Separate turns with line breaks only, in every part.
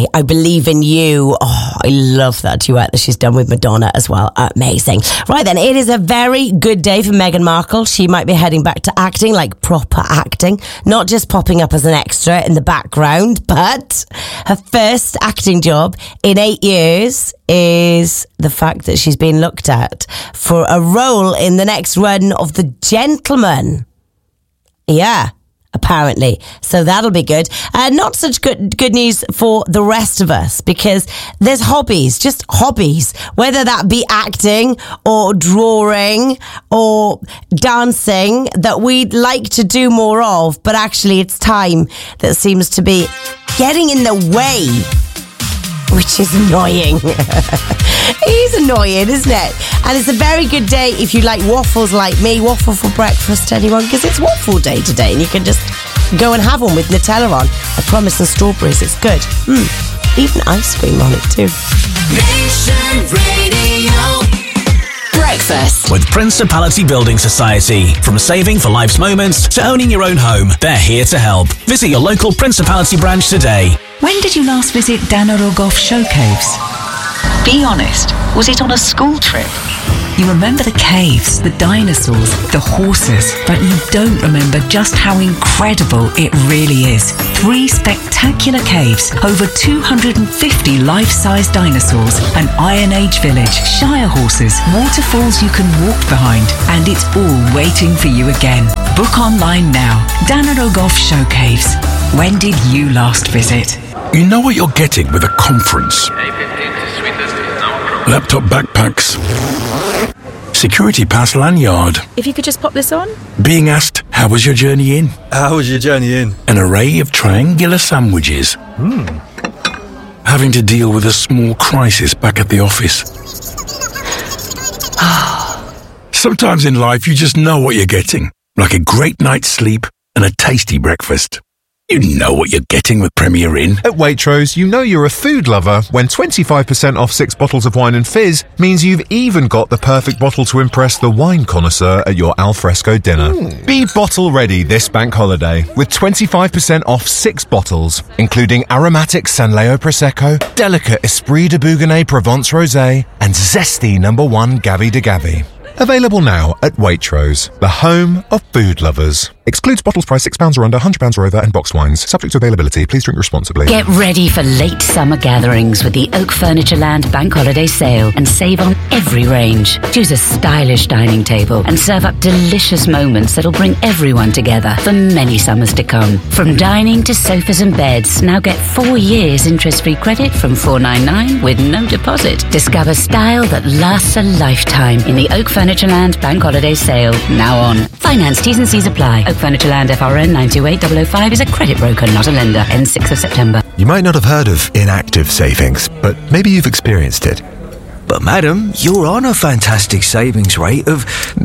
I Believe in You. Oh, I love that duet that she's done with Madonna as well. Amazing. Right then, it is a very good day for Meghan Markle. She might be heading back to acting, like proper acting, not just popping up as an extra in the background, but her first acting job in 8 years is the fact that she's been looked at for a role in the next run of The Gentleman. Yeah. Apparently. So that'll be good. Not such good news for the rest of us, because there's hobbies, just hobbies, whether that be acting or drawing or dancing, that we'd like to do more of, but actually it's time that seems to be getting in the way, which is annoying. It is annoying, isn't it? And it's a very good day if you like waffles like me. Waffle for breakfast, anyone? Because it's waffle day today, and you can just go and have one with Nutella on. I promise, and strawberries. It's good. Even ice cream on it too.
Nation Radio. Breakfast
with Principality Building Society. From saving for life's moments to owning your own home, they're here to help. Visit your local Principality branch today.
When did you last visit Dana Rogoff Show Caves? Be honest, was it on a school trip? You remember the caves, the dinosaurs, the horses, but you don't remember just how incredible it really is. 3 spectacular caves, over 250 life-size dinosaurs, an Iron Age village, Shire horses, waterfalls you can walk behind, and it's all waiting for you again. Book online now. Dana Rogoff Show Caves. When did you last visit?
You know what you're getting with a conference. Laptop backpacks. Security pass lanyard.
If you could just pop this on.
Being asked, how was your journey in?
How was your journey in?
An array of triangular sandwiches. Having to deal with a small crisis back at the office. Sometimes in life you just know what you're getting. Like a great night's sleep and a tasty breakfast. You know what you're getting with Premier Inn.
At Waitrose, you know you're a food lover when 25% off 6 bottles of wine and fizz means you've even got the perfect bottle to impress the wine connoisseur at your alfresco dinner. Be bottle ready this bank holiday with 25% off 6 bottles, including aromatic Sanleo Prosecco, delicate Esprit de Bougonnet Provence Rosé, and zesty No. 1 Gavi de Gavi. Available now at Waitrose, the home of food lovers. Excludes bottles priced £6 or under, £100 or over, and boxed wines. Subject to availability. Please drink responsibly.
Get ready for late summer gatherings with the Oak Furniture Land Bank Holiday Sale and save on every range. Choose a stylish dining table and serve up delicious moments that'll bring everyone together for many summers to come. From dining to sofas and beds, now get 4 years interest-free credit from $499 with no deposit. Discover style that lasts a lifetime in the Oak Furniture Land Bank Holiday Sale, now on. Finance T's and C's apply. Oak Furniture Land FRN 928005 is a credit broker, not a lender. Ends 6th of September.
You might not have heard of inactive savings, but maybe you've experienced it.
But madam, you're on a fantastic savings rate of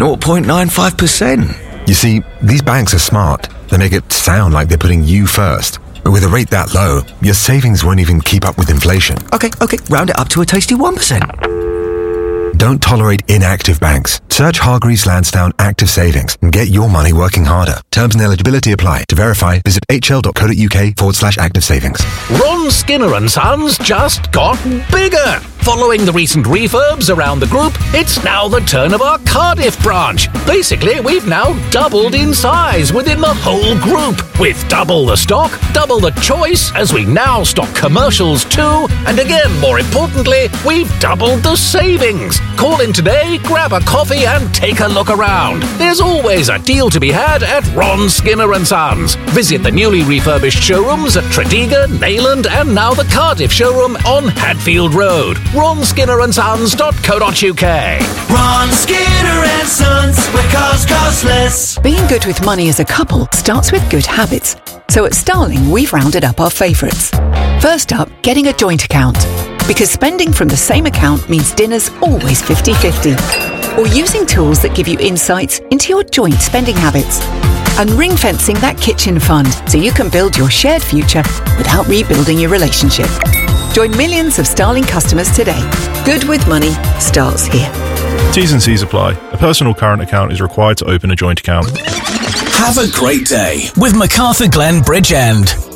0.95%.
You see, these banks are smart. They make it sound like they're putting you first. But with a rate that low, your savings won't even keep up with inflation.
Okay, round it up to a tasty 1%.
Don't tolerate inactive banks. Search Hargreaves Lansdowne Active Savings and get your money working harder. Terms and eligibility apply. To verify, visit hl.co.uk/active savings.
Ron Skinner and Sons just got bigger. Following the recent refurbs around the group, it's now the turn of our Cardiff branch. Basically, we've now doubled in size within the whole group, with double the stock, double the choice, as we now stock commercials too, and again, more importantly, we've doubled the savings. Call in today, grab a coffee and take a look around. There's always a deal to be had at Ron Skinner and Sons. Visit the newly refurbished showrooms at Tredegar, Neyland, and now the Cardiff showroom on Hadfield Road. RonSkinnerandSons.co.uk.
Ron Skinner and Sons, where cars cost less.
Being good with money as a couple starts with good habits. So at Starling, we've rounded up our favourites. First up, getting a joint account. Because spending from the same account means dinner's always 50-50. Or using tools that give you insights into your joint spending habits. And ring-fencing that kitchen fund so you can build your shared future without rebuilding your relationship. Join millions of Starling customers today. Good with money starts here.
T's and C's apply. A personal current account is required to open a joint account.
Have a great day with MacArthur Glen Bridge End.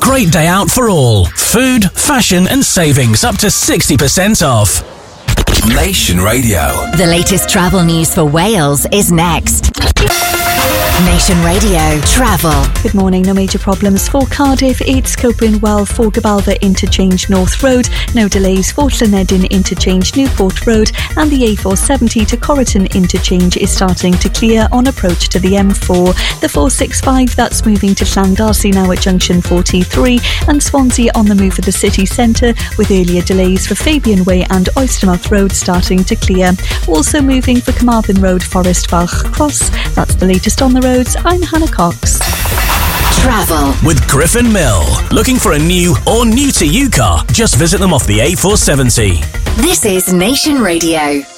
Great day out for all. Food, fashion and savings up to 60% off.
Nation Radio.
The latest travel news for Wales is next. Nation Radio Travel.
Good morning. No major problems for Cardiff. It's coping well for Gabalva Interchange North Road. No delays for Llanedin Interchange Newport Road. And the A470 to Corriton Interchange is starting to clear on approach to the M4. The 465, that's moving to Llandarcy now at junction 43. And Swansea on the move for the city centre, with earlier delays for Fabian Way and Oystermouth Road starting to clear. Also moving for Carmarthen Road, Forest Bach Cross. That's the latest on the roads. I'm Hannah Cox.
Travel
with Griffin Mill. Looking for a new or new to you car? Just visit them off the A470.
This is Nation Radio.